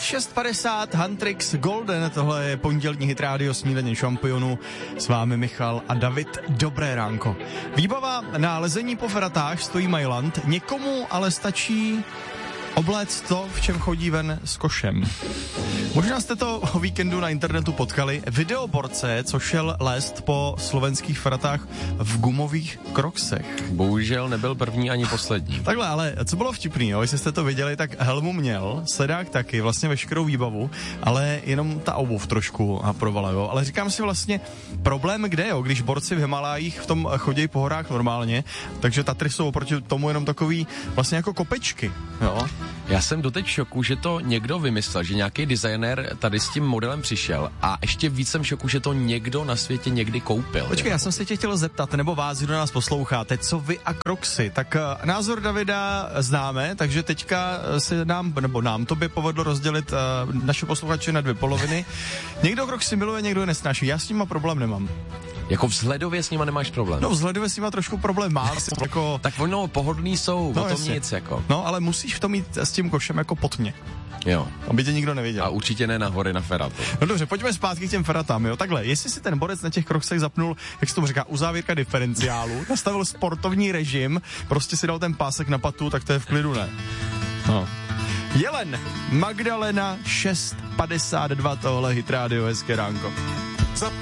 6:50, Huntrix Golden, tohle je pondělní hit rádio Snídaně šampionů. S vámi Michal a David, dobré ránko. Výbava na lezení po feratách stojí Mailand, někomu ale stačí obléct to, v čem chodí ven s košem. Možná jste to o víkendu na internetu potkali. Videoborce, co šel lézt po slovenských feratách v gumových kroksech. Bohužel nebyl první ani poslední. Takhle, ale co bylo vtipný, jo? Jestli jste to viděli, tak helmu měl, sedák taky, vlastně veškerou výbavu, ale jenom ta obuv trošku haprovala, jo? Ale říkám si vlastně, problém kde, jo? Když borci v Himalájích v tom chodí po horách normálně, takže Tatry jsou oproti tomu jenom takový vlastně jako kopečky, jo? Já jsem doteď v šoku, že to někdo vymyslel, že nějaký designér tady s tím modelem přišel a ještě víc jsem v šoku, že to někdo na světě někdy koupil. Počkej, já jsem se tě chtěl zeptat, nebo vás, kdo nás posloucháte, co vy a Crocsy? Tak názor Davida známe, takže teďka se nám tobě povedlo rozdělit naše posluchače na dvě poloviny. Někdo Crocsy miluje, někdo nesnáší. Já s nima problém nemám. Jako vzhledově s nima nemáš problém? No vzhledově s nima trošku problém má. Jako... Tak ono pohodlný jsou, no, o tom nic jako. No, ale musíš v tom jít s tím košem jako pod mě. Jo. Aby tě nikdo neviděl. A určitě ne na hory na feratu. No dobře, pojďme zpátky k těm feratám, jo. Takhle, jestli si ten borec na těch kroksech zapnul, jak se tomu říká, uzávěrka diferenciálu, nastavil sportovní režim, prostě si dal ten pásek na patu, tak to je v klidu, ne? No. Jelen, Magdalena, 6:52, tohle hit rádio, hezké ránko.